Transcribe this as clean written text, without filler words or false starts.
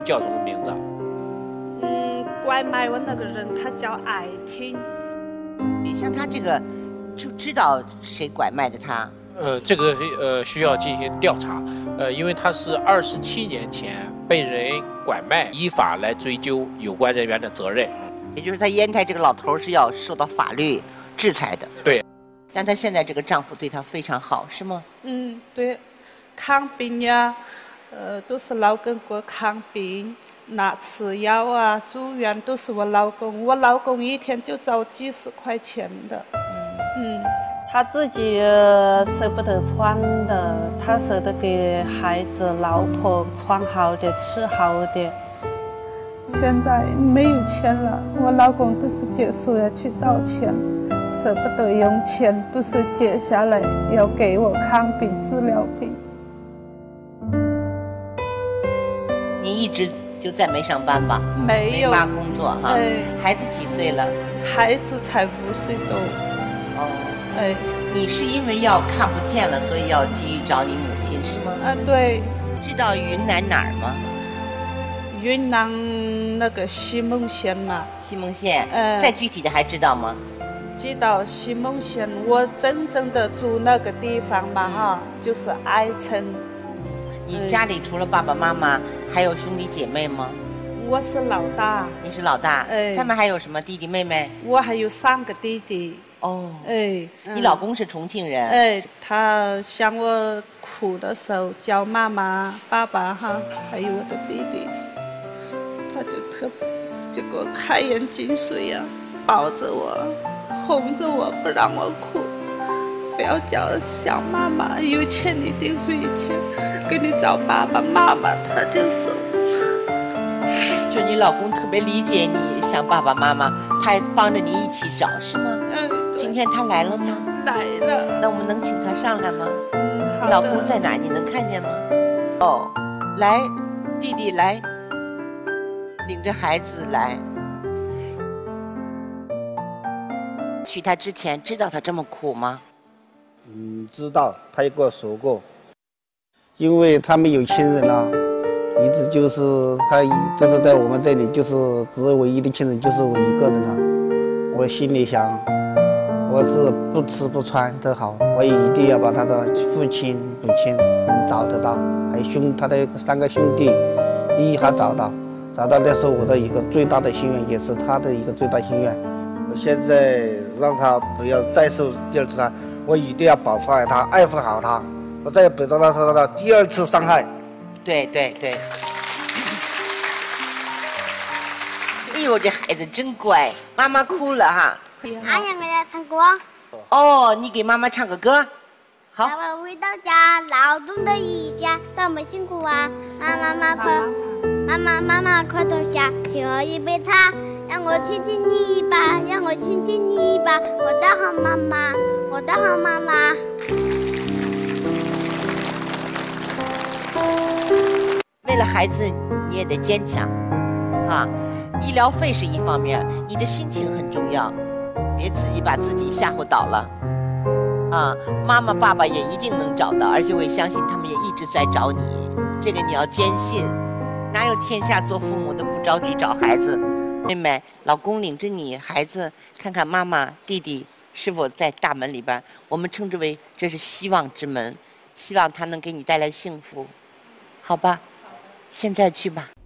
叫什么名字？ 拐卖我那个人他叫艾婷。 你像他这个，就知道谁拐卖的他。 这个需要进行调查，因为他是27年前被人拐卖，依法来追究有关人员的责任。 也就是他烟台这个老头是要受到法律制裁的。 对。 但她现在这个丈夫对她非常好，是吗？ 对，看病呀，都是老公给我看病，拿吃药啊，住院都是我老公。我老公一天就找几十块钱的。 他自己舍不得穿的，他舍得给孩子、老婆穿好的、吃好的。 现在没有钱了，我老公都是借宿要去找钱，舍不得用钱，都是借下来要给我看病、治疗病。 你一直就在没上班吧？ 没有， 没嘛工作哈。孩子几岁了？ 孩子才5岁多。 你是因为要看不见了，所以要急于找你母亲是吗？ 对。 知道云南哪儿吗？ 云南那个西蒙县嘛。 西蒙县。再具体的还知道吗？ 知道西蒙县，我真正的住那个地方嘛哈，就是爱城。 你家里除了爸爸妈妈，还有兄弟姐妹吗？ 我是老大。 你是老大。下面还有什么弟弟妹妹？ 我还有3个弟弟。 你老公是重庆人。 他想我哭的时候叫妈妈、爸爸哈，还有我的弟弟，他就给我开眼进水呀，抱着我，哄着我，不让我哭，不要叫想妈妈，有钱一定回去给你找爸爸妈妈。他就说， 就你老公特别理解你想爸爸妈妈，他还帮着你一起找是吗？今天他来了吗？ 来了。 那我们能请他上来吗？ 好的。 你老公在哪？你能看见吗？来，弟弟来，领着孩子来。娶她之前知道她这么苦吗？ 知道，他也跟我说过。因为他没有亲人了，一直就是他都是在我们这里，就是只有唯一的亲人就是我一个人了。我心里想，我是不吃不穿都好，我也一定要把他的父亲母亲能找得到，还有他的3个兄弟一下找到的是我的一个最大的心愿，也是他的一个最大心愿。我现在让他不要再受第2次伤害，我一定要保护好他，爱护好他，我再也不让他受到第2次伤害。 对。哎呦，这孩子真乖，妈妈哭了哈。 俺也给他唱歌。 你给妈妈唱个歌。好。 爸爸回到家，劳动的一家，多么辛苦啊！妈妈快坐下，请喝一杯茶，让我亲亲你一把，让我亲亲你一把，我的好妈妈，我的好妈妈。 为了孩子，你也得坚强，哈。医疗费是一方面，你的心情很重要，别自己把自己吓唬倒了。妈妈、爸爸也一定能找到，而且我也相信他们也一直在找你，这个你要坚信。哪有天下做父母的不着急找孩子？妹妹，老公领着你孩子看看妈妈、弟弟是否在大门里边，我们称之为这是希望之门，希望他能给你带来幸福，好吧？现在去吧。